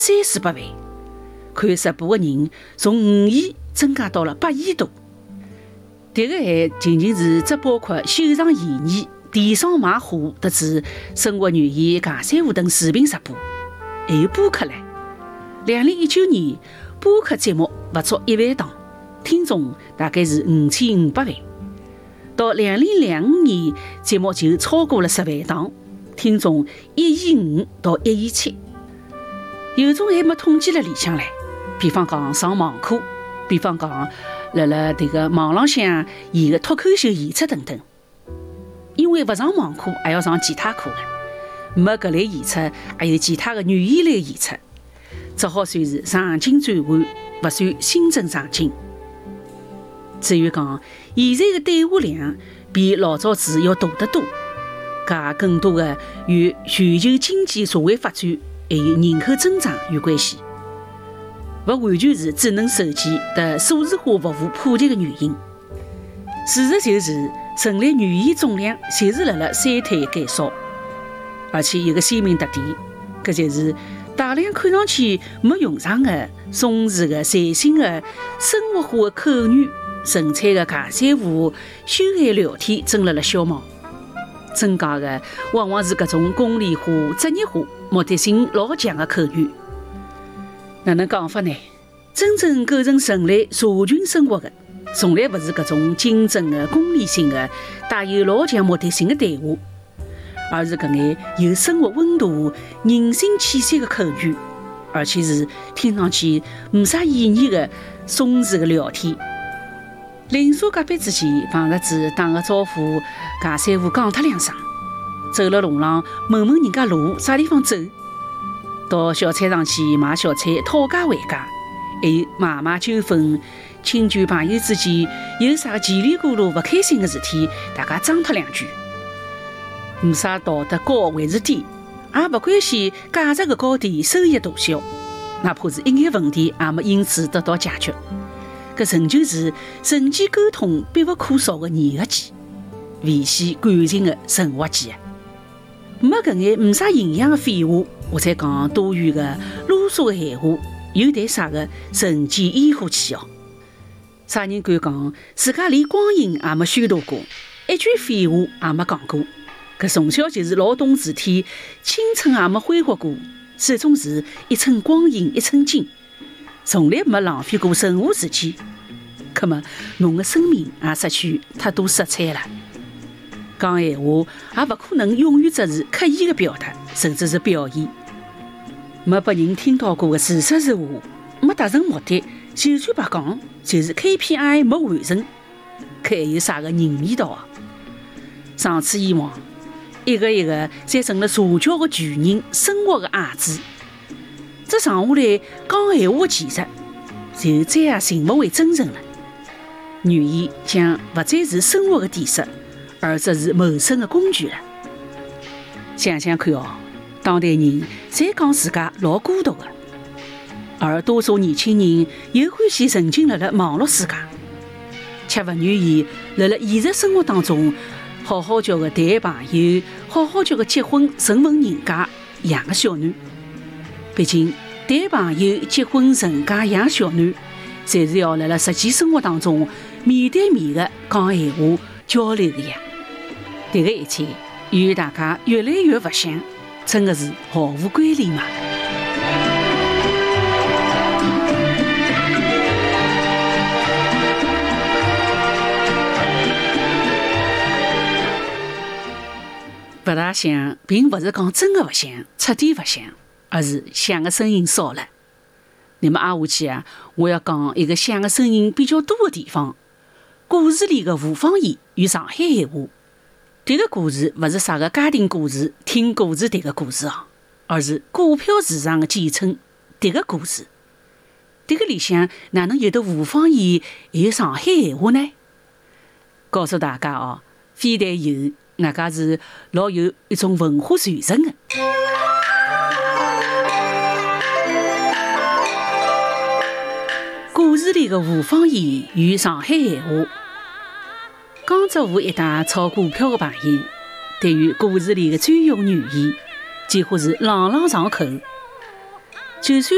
38万，看直播的人从5亿增加到了8亿多。迭个还仅仅是只包括秀场演艺、电商卖货特子生活语言、尬三胡等视频直播，还有播客唻。2019年播客节目不足1万档，听众大概是5500万。到2025年，节目就超过了10万档，听众1亿5到1亿7。有种还没统计了里向唻，比方讲上网课，比方讲辣迭个网浪向演个脱口秀演出等等。因为不上网课，还要上其他课的，没搿类演出，还有其他的语言类演出，只好算是上进转换，不算新增上进。至于讲现在的对话量比老早子要大得多，搿更多的与全球经济社会发展还有人口增长有关系，不完全是智能手机的数字化服务普及的原因。事实就是，人类语言总量就是辣衰退减少，而且有个鲜明特点，搿就是大量看上去没用上的、松弛的、随性的、生活化的口语、纯粹的尬三胡、休闲聊天正辣消亡。增加的往往是搿种功利化、职业化、目的性老强的口语。哪能讲法呢？真正构成人类社群生活的，从来不是搿种竞争的、功利性的、带有老强目的性的对话，而是搿眼有生活温度、人性气息的口语，而且是听上去没啥意义的松弛的聊天。邻舍隔壁之间碰着子打个招呼，尬三胡讲脱两声，走了路浪问问人家路啥地方走，到小菜场去买小菜讨价还价，还有买卖纠纷，亲眷朋友之间有啥叽里咕噜不开心的事体，大家争脱两句，没啥道德高还是低，也不关系价值的高低、收益大小，哪怕是一眼问题也没因此得到解决。搿仍旧是人际沟通必不可少的粘合剂，维系感情的润滑剂。没搿眼没啥营养的废话，或者讲多余的啰嗦的闲话，又谈啥个人间烟火气哦？啥人敢讲自家连光阴也没虚度过，一句废话也没讲过？搿从小就是劳动字体，青春也没挥霍过，始终是一寸光阴一寸金，从来没浪费过任何时间。可么侬的生命也失去太多色彩了。讲闲话也不可能永远只是刻意的表达，甚至是表演。没被人听到过的事实是话，没达成目的，就算白讲，就是 KPI 没完成，可还有啥个人味道啊？长此以往，一个一个侪成了社交的巨人，生活的矮子。这长下来讲闲话的技术，就再也寻不回真诚了。语言将不再是生活的底色，而只是谋生的工具了。想想看哦，当代人侪讲自家老孤独的，而多数年轻人又欢喜沉浸辣网络世界，却不愿意辣现实生活当中好好叫个谈朋友，好好叫个结婚顺问人家养个小囡。毕竟谈朋友、结婚、成家、养小囡，侪是要辣实际生活当中面对面的讲闲话、交流的呀。这个一切与大家越来越不像，真的是毫无关联嘛。不大像，并不是讲真的不像，彻底不像，而是像的声音少了。那么挨下去啊，我要讲一个像的声音比较多的地方。故事里的吴方言与上海闲话。这个故事不是啥个家庭故事、听故事这个故事啊，而是股票市场的简称。这个故事，这个里向哪能有的吴方言还有上海闲话呢？告诉大家哦，非但有，外加是老有一种文化传承的。故事里的吴方言与上海闲话。江浙沪一带炒股票的朋友，对于故事里的专用语言，几乎是朗朗上口。就算